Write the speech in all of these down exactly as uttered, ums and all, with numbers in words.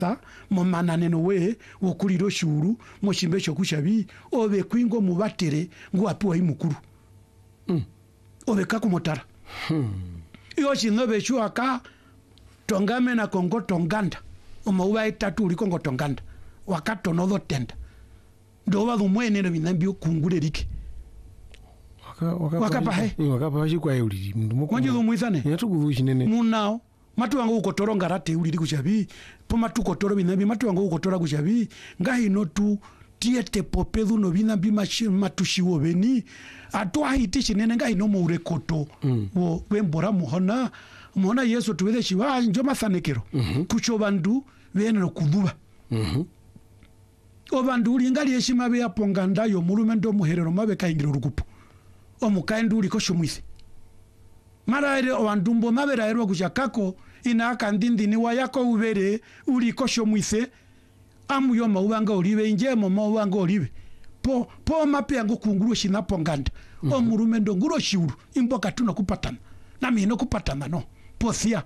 ta momananeno we wokuliro shuru mochimbesho kushabi obe kwingo mubatere ngo apuwa imukuru mm. obe kakumotara hmm. iyo shinobe shuaka tongame na kongo tonganda omauba itatu uli kongo tonganda wakato no tenda ndo ba dumwene no binambi okungure rike waka waka wakapa he wakapa shikwa yuli mundu kwanje dumwizane yatukuvu shinene munao matu wango ukotora ngarate uli kushabi po matu kotora binambi matu wango ukotora kushabi ngahi no tu tiete popedu no binambi matushiwo beni atwa hiti shinene ngahi no murekoto mm. wo bembora muhona muhona Yesu tuweze shiwa njo masanekero mm -hmm. kucho bandu bene no kuduba mhm mm obandu uli ngali yeshima be yaponganda yo mulume ndo muherero mabe kaingiro rukupu omukaendu uli ko shumwise maraire obandu mbo mabera ero kushakako ina kandindi ni wayako ubere uli ko shumwise amu yo mawanga olibe njemo mawanga olibe po po mape yango kunguru shinaponganda mm -hmm. omulume ndo nguro shiuru imboka tuna kupatana na mino kupatana no posia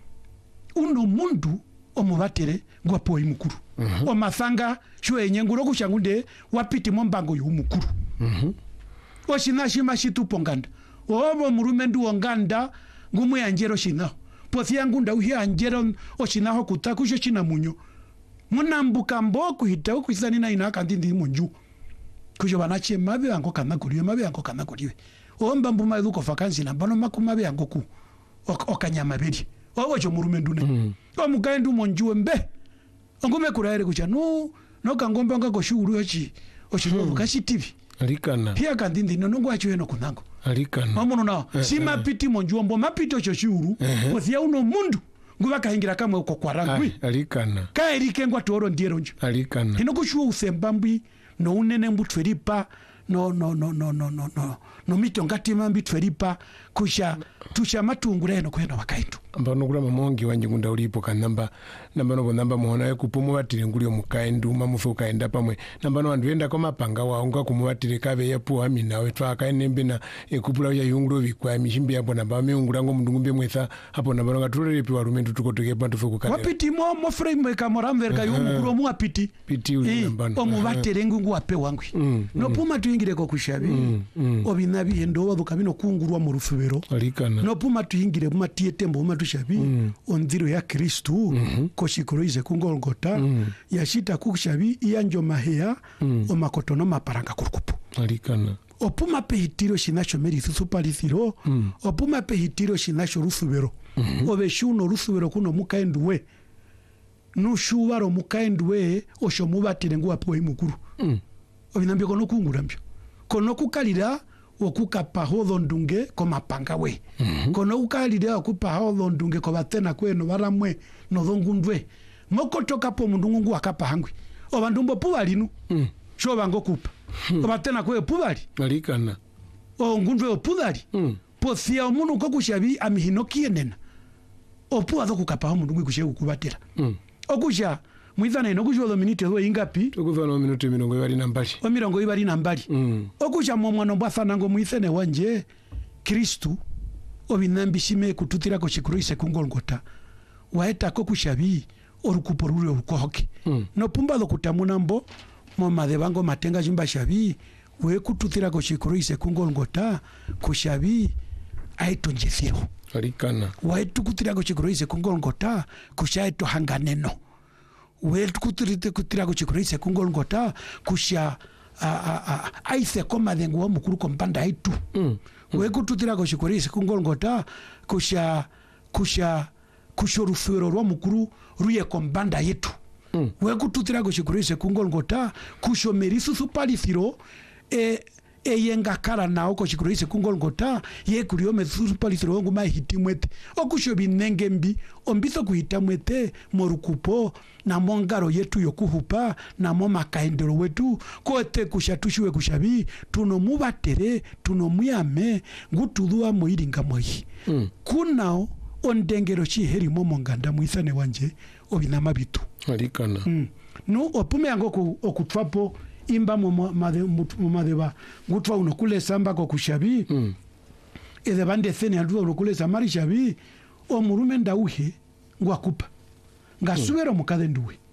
uno mundu omubatere ngwa po imukuru mm -hmm. omasanga shwe nyenguro kushangunde wapiti mombango yumukuru mhm mm oshina shima shitu ponganda obo murume ndu onganda ngumu yanjero shina posia ngunda uhi anjero oshinaho kutakusho china munyo munambuka mboku hita ukwisani na ina kandindi munju kujo banache mabe yango kana kuriwe mabe yango kana kuriwe omba mbuma yuko vakansi na bano makumabe yango ku okanyama bedi obo jo murume ndune mm -hmm. omukaendu monjuwe mbe ngume kuraire kucha no no kangombe ngako shuru yochi oshino hmm. kashi T V alikana pia kandindi no ngo acho eno kunango alikana mamuno na eh, si mapiti monjuwe mbo mapito cho shuru eh, posia uno mundu nguba kahingira kamwe uko kwarangwi alikana kaerike ngwa toro ndiero njo alikana ino kushuwa usembambi no unene mbutweripa no no no no no no no no mito ngati mambi tweripa kusha tusha matungure no kwenda wakaitu ambano kula mamongi wanje ngunda ulipo kanamba nambano bonamba muhona yo kupumubatire nguli omukaendu mamufuka enda pamwe nambano andu enda ko mapanga waunga kumubatire kabe yapo amina we twaka enembe na ekupula ya yunguro bikwa mishimbi yapo namba meungura ngo mundungumbe mwetha hapo nambano ngatulele pi warumendu tukotoke bantu fuko kale wapiti mo mo frame ka moramverka yunguro mu apiti piti uli nambano omubatire ngungu wape wangwi mm, no mm. puma tuyingire ko kushabi mm, mm. obinabi endo waduka bino kungurwa mu rufubero alikana no puma tuyingire mu matiete mbo shabi mm. ondiro ya Kristu mm -hmm. koshikoroize kungolgota mm. yashita kukshabi iyanjo mahea mm. omakotono maparanga kurukupu alikana opuma pehitiro shinasho merithusu palithiro mm. opuma pehitiro shinasho rusubero mm -hmm. obeshuno rusubero kuno mukaenduwe nushubaro mukaenduwe osho mubatire ngwa po imukuru mm. obinambyo kono kungurambyo kono kukalira okukapa hodho ndunge ko mapanga we mm -hmm. kono ukalira okupa hodho ndunge ko batena kweno baramwe no dhongundwe mokotoka po mundungu akapa hangwi obandumbo pubalinu mm. sho bango kupa mm. obatena kwe pubali alikana o ngundwe opudali mm. posia omuntu ko kushabi amihino kienena opuwa zo kukapa ho mundungu kushe ukubatera mm. okusha mwizana ino kujodo minute zo ingapi tukuvana minute mirongo ibali na mbali o mirongo ibali na mbali mm. okusha momwana mbasana ngo mwithene wanje Kristu obinambishime kututira ko chikuroise kungolgota waeta ko kushabi orukuporure ukohoke mm. no pumba lo kutamuna mbo mo madebango matenga jimba shabi we kututira ko chikuroise kungolgota kushabi aitonjefiro alikana wae tukutira ko chikuroise kungolgota kushaito hanganeno we tukutirite kutira ko chikuroise kungolgota kusha aise koma dengu wa mukuru kompanda aitu mm. we kututira ko chikuroise kungolgota kusha kusha kushorufero rwa mukuru ruye kombanda yetu mm. we kututira ko chikuroise kungolgota kushomerisu supalithiro e eyenga kara nao ko chikuroise kungolgota ye kuriome supalithiro ngo mahitimwete okushobi nengembi ombitho kuhitamwete morukupo na mongaro yetu yokuhupa na moma kaendero wetu kote kushatushiwe kushabi tuno mubatere tuno muyame ngutudua moiringa moyi mm. kunao ondengero chiheri momo nganda muisane wanje obinama bitu alikana mm. no opume yango ku okutwapo imba mo made mu madeba ngutwa uno kule samba ko kushabi mm. ede bande thene aldu uno kule samari shabi o murume ndauhe ngwakupa ngasubira mukathe nduwe